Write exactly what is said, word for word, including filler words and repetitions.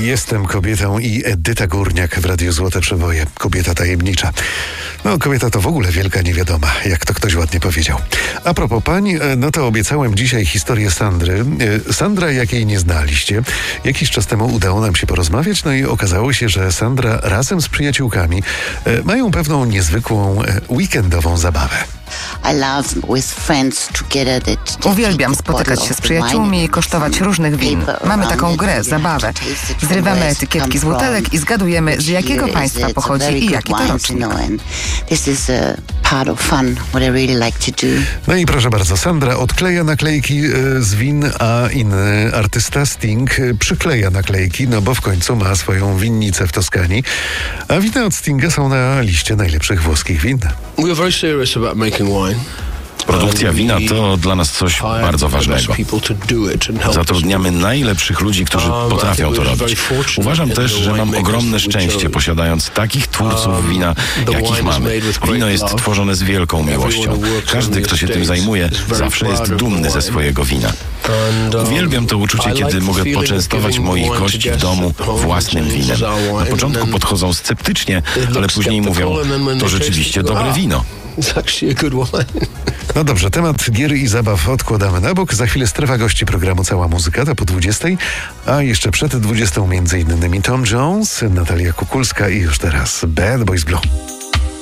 Jestem kobietą i Edyta Górniak w Radiu Złote Przeboje. Kobieta tajemnicza. No, kobieta to w ogóle wielka niewiadoma, jak to ktoś ładnie powiedział. A propos pań, no to obiecałem dzisiaj historię Sandry. Sandra, jakiej nie znaliście. Jakiś czas temu udało nam się porozmawiać, no i okazało się, że Sandra razem z przyjaciółkami mają pewną niezwykłą weekendową zabawę. Uwielbiam spotykać się z przyjaciółmi i kosztować różnych win. Mamy taką grę, zabawę. Zrywamy etykietki z butelek i zgadujemy, z jakiego państwa pochodzi i jaki to rocznik. No i proszę bardzo, Sandra odkleja naklejki z win, a inny artysta Sting przykleja naklejki, no bo w końcu ma swoją winnicę w Toskanii. A wina od Stinga są na liście najlepszych włoskich win. Produkcja wina to dla nas coś bardzo ważnego. Zatrudniamy najlepszych ludzi, którzy potrafią to robić. Uważam też, że mam ogromne szczęście, posiadając takich twórców wina, jakich mamy. Wino jest tworzone z wielką miłością. Każdy, kto się tym zajmuje, zawsze jest dumny ze swojego wina. Uwielbiam to uczucie, kiedy mogę poczęstować moich gości w domu własnym winem. Na początku podchodzą sceptycznie, ale później mówią, to rzeczywiście dobre wino. No dobrze, temat gier i zabaw odkładamy na bok. Za chwilę strefa gości programu Cała Muzyka, to po dwudziestej, a jeszcze przed dwudziestą między innymi Tom Jones, Natalia Kukulska i już teraz Bad Boys Blue.